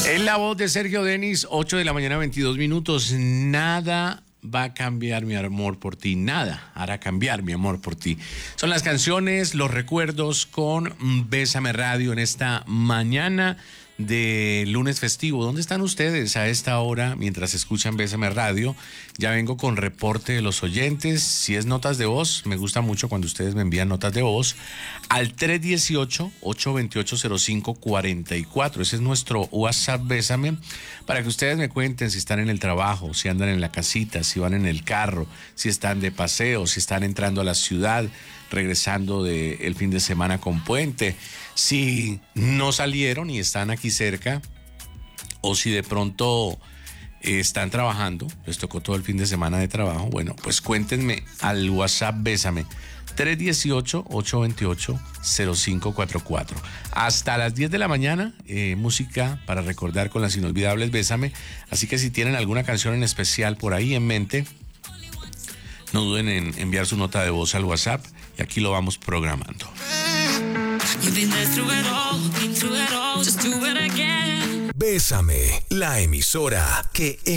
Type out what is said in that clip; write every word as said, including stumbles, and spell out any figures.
En la voz de Sergio Denis, ocho de la mañana, veintidós minutos. Nada va a cambiar mi amor por ti, nada hará cambiar mi amor por ti. Son las canciones, los recuerdos con Bésame Radio en esta mañana de lunes festivo. ¿Dónde están ustedes a esta hora mientras escuchan Bésame Radio? Ya vengo con reporte de los oyentes. Si es notas de voz, me gusta mucho cuando ustedes me envían notas de voz al tres uno ocho, ocho dos ocho, cero cinco cuatro cuatro. Ese es nuestro WhatsApp Bésame, para que ustedes me cuenten si están en el trabajo, si andan en la casita, si van en el carro, si están de paseo, si están entrando a la ciudad, regresando del fin de semana con puente, si no salieron y están aquí cerca, o si de pronto eh, están trabajando, les tocó todo el fin de semana de trabajo. Bueno, pues cuéntenme al WhatsApp Bésame tres uno ocho, ocho dos ocho, cero cinco cuatro cuatro. Hasta las diez de la mañana, eh, música para recordar con las inolvidables Bésame. Así que si tienen alguna canción en especial por ahí en mente, no duden en enviar su nota de voz al WhatsApp y aquí lo vamos programando. Bésame, la emisora que